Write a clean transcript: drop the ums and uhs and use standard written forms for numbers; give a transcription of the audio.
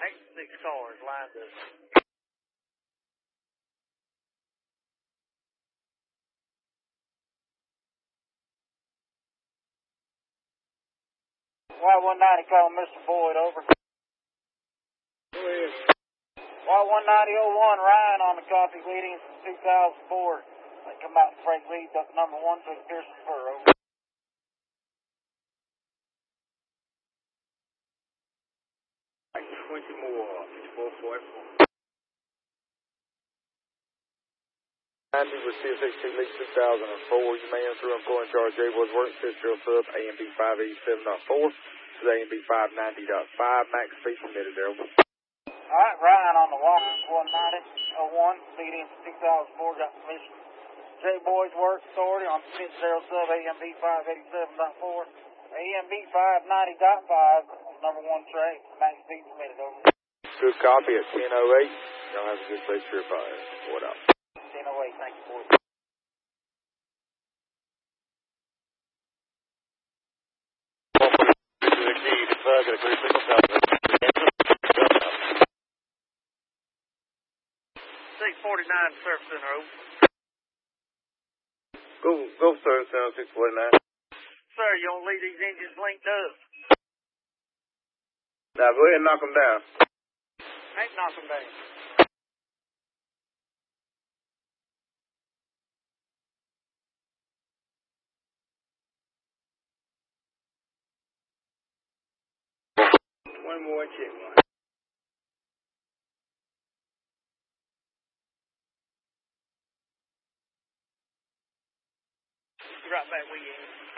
6 cars lined up. Y190 calling Mr. Boyd, over. Go ahead. Y190-01, Ryan on the copy, leading from 2004. They come out and freight lead, duck number 1 to the Pearson Spur, over. 20 more, 444. 90 with CSX2 League 2004. You may enter employee in charge J-Boys work, Fitzgerald sub, AMB 587.4 to the AMB 590.5. Max speed permitted there. Alright, Ryan on the Walker 190-01, leading from 2004, got permission. J-Boys work authority on Fitzgerald sub, AMB 587.4. AMB 590.5, number 1 tray, max speed permitted, over. Good copy at 10:08. Y'all have a good safe trip out here. What up? 10:08, thank you, boys. This is a key to got a clear signal south. 649 Surf Center, over. Go Surf Center 649. Sir, you don't leave these engines linked up. Now go ahead and knock them down. Ain't knock them down. One more check, one. Right back with you.